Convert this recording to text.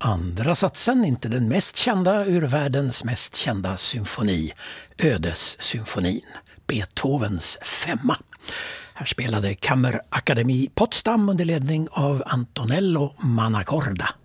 Andra satsen, inte den mest kända ur världens mest kända symfoni, Ödessymfonin, Beethovens 5. Här spelade Kammerakademi Potsdam under ledning av Antonello Mannacorda.